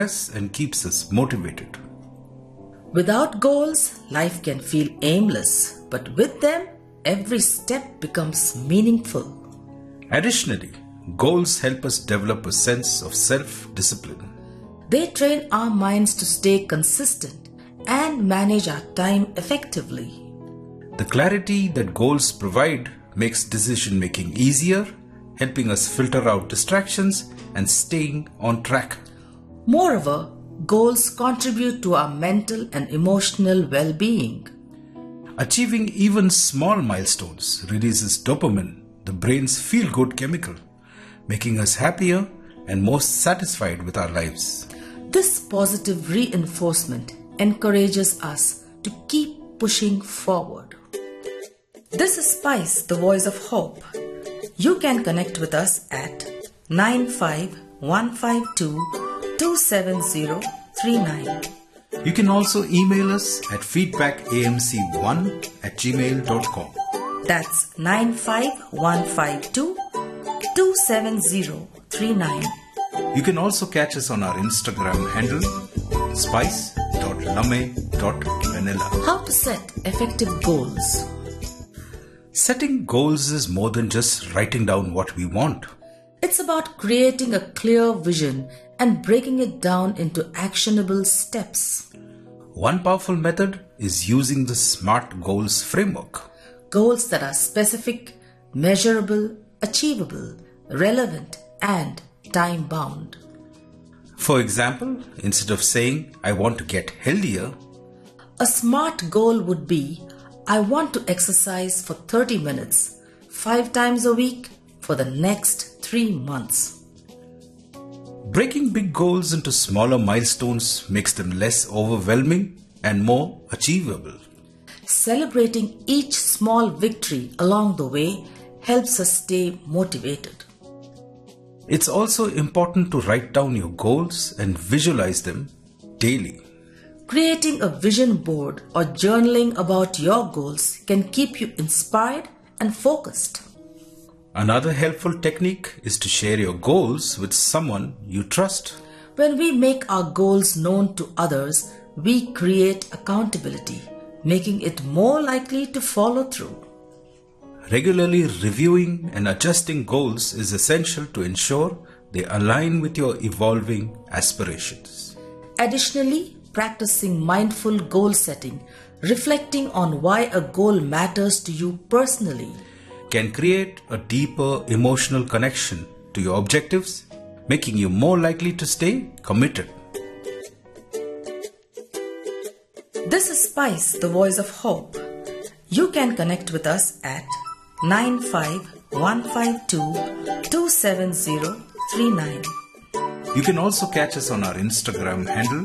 and keeps us motivated. Without goals, life can feel aimless, but with them, every step becomes meaningful. Additionally, goals help us develop a sense of self-discipline. They train our minds to stay consistent and manage our time effectively. The clarity that goals provide makes decision-making easier, helping us filter out distractions and staying on track. Moreover, goals contribute to our mental and emotional well-being. Achieving even small milestones releases dopamine, the brain's feel-good chemical, making us happier and more satisfied with our lives. This positive reinforcement encourages us to keep pushing forward. This is Spice, the voice of hope. You can connect with us at 95152-27039. You can also email us at feedbackamc1@gmail.com. That's 95152-27039. You can also catch us on our Instagram handle, spice.lame.vanilla. How to set effective goals. Setting goals is more than just writing down what we want. It's about creating a clear vision and breaking it down into actionable steps. One powerful method is using the SMART Goals framework. Goals that are specific, measurable, achievable, relevant, and time-bound. For example, instead of saying, I want to get healthier, a SMART goal would be, I want to exercise for 30 minutes, 5 times a week for the next 3 months. Breaking big goals into smaller milestones makes them less overwhelming and more achievable. Celebrating each small victory along the way helps us stay motivated. It's also important to write down your goals and visualize them daily. Creating a vision board or journaling about your goals can keep you inspired and focused. Another helpful technique is to share your goals with someone you trust. When we make our goals known to others, we create accountability, making it more likely to follow through. Regularly reviewing and adjusting goals is essential to ensure they align with your evolving aspirations. Additionally, practicing mindful goal setting, reflecting on why a goal matters to you personally, can create a deeper emotional connection to your objectives, making you more likely to stay committed. This is Spice, the voice of hope. You can connect with us at 95152-27039. You can also catch us on our Instagram handle,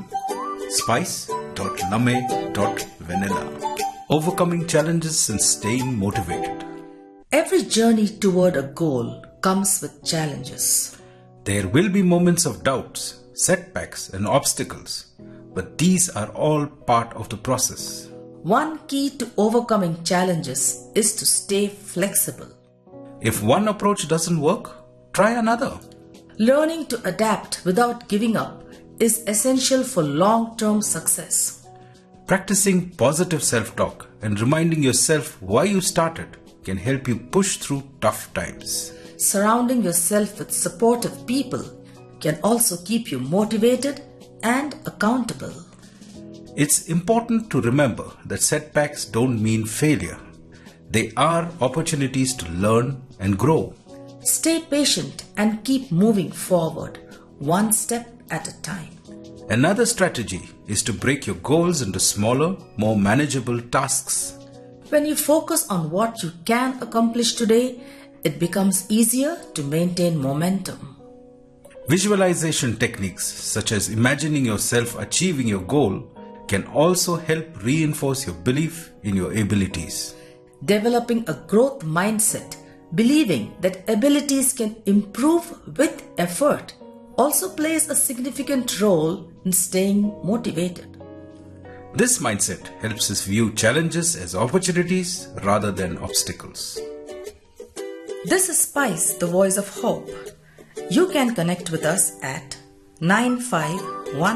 spice.lame.vanilla. Overcoming challenges and staying motivated. Every journey toward a goal comes with challenges. There will be moments of doubts, setbacks, and obstacles, but these are all part of the process. One key to overcoming challenges is to stay flexible. If one approach doesn't work, try another. Learning to adapt without giving up is essential for long-term success. Practicing positive self-talk and reminding yourself why you started can help you push through tough times. Surrounding yourself with supportive people can also keep you motivated and accountable. It's important to remember that setbacks don't mean failure. They are opportunities to learn and grow. Stay patient and keep moving forward, one step at a time. Another strategy is to break your goals into smaller, more manageable tasks. When you focus on what you can accomplish today, it becomes easier to maintain momentum. Visualization techniques such as imagining yourself achieving your goal can also help reinforce your belief in your abilities. Developing a growth mindset, believing that abilities can improve with effort, also plays a significant role in staying motivated. This mindset helps us view challenges as opportunities rather than obstacles. This is Spice, the voice of hope. You can connect with us at 9511.